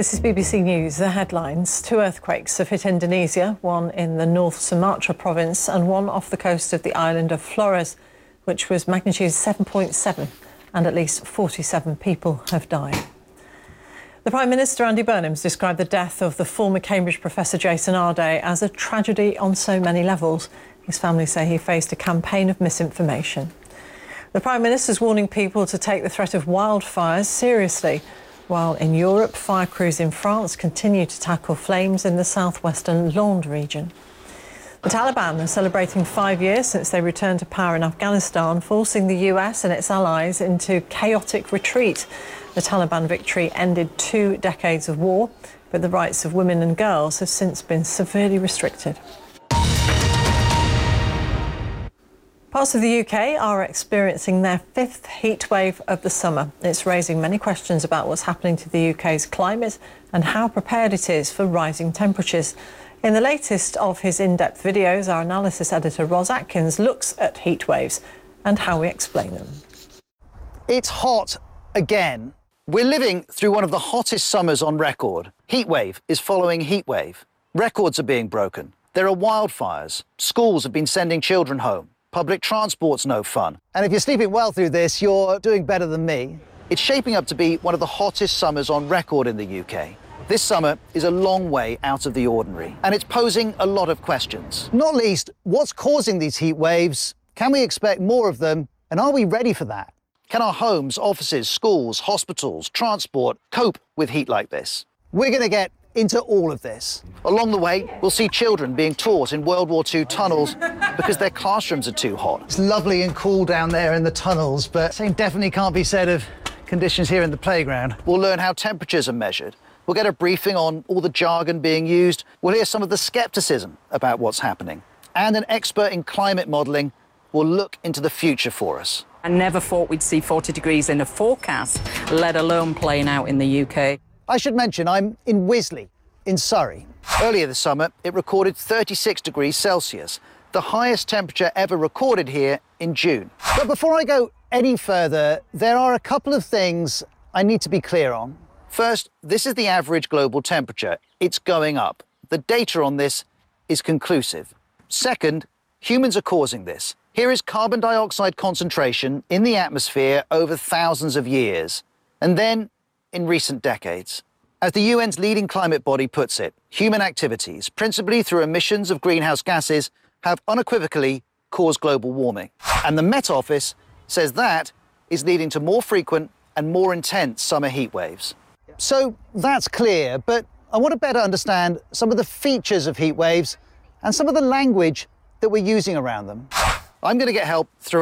This is BBC News, the headlines. 2 earthquakes have hit Indonesia, one in the North Sumatra province and one off the coast of the island of Flores, which was magnitude 7.7, and at least 47 people have died. The Prime Minister, Andy Burnham, has described the death of the former Cambridge professor Jason Arday as a tragedy on so many levels. His family say he faced a campaign of misinformation. The Prime Minister is warning people to take the threat of wildfires seriously, while in Europe, fire crews in France continue to tackle flames in the southwestern Landes region. The Taliban are celebrating 5 years since they returned to power in Afghanistan, forcing the US and its allies into chaotic retreat. The Taliban victory ended 2 decades of war, but the rights of women and girls have since been severely restricted. Parts of the UK are experiencing their 5th heat wave of the summer. It's raising many questions about what's happening to the UK's climate and how prepared it is for rising temperatures. In the latest of his in-depth videos, our analysis editor Ros Atkins looks at heat waves and how we explain them. It's hot again. We're living through one of the hottest summers on record. Heatwave is following heatwave. Records are being broken. There are wildfires. Schools have been sending children home. Public transport's no fun. And if you're sleeping well through this, you're doing better than me. It's shaping up to be one of the hottest summers on record in the UK. This summer is a long way out of the ordinary, and it's posing a lot of questions. Not least, what's causing these heat waves? Can we expect more of them? And are we ready for that? Can our homes, offices, schools, hospitals, transport cope with heat like this? We're going to get into all of this. Along the way, we'll see children being taught in World War II tunnels because their classrooms are too hot. It's lovely and cool down there in the tunnels, but same definitely can't be said of conditions here in the playground. We'll learn how temperatures are measured. We'll get a briefing on all the jargon being used. We'll hear some of the skepticism about what's happening. And an expert in climate modelling will look into the future for us. I never thought we'd see 40 degrees in a forecast, let alone playing out in the UK. I should mention I'm in Wisley, in Surrey. Earlier this summer, it recorded 36 degrees Celsius, the highest temperature ever recorded here in June. But before I go any further, there are a couple of things I need to be clear on. First, this is the average global temperature. It's going up. The data on this is conclusive. Second, humans are causing this. Here is carbon dioxide concentration in the atmosphere over thousands of years, and then in recent decades. As the UN's leading climate body puts it, human activities, principally through emissions of greenhouse gases, have unequivocally caused global warming. And the Met Office says that is leading to more frequent and more intense summer heat waves. So that's clear, but I want to better understand some of the features of heat waves and some of the language that we're using around them. I'm going to get help throughout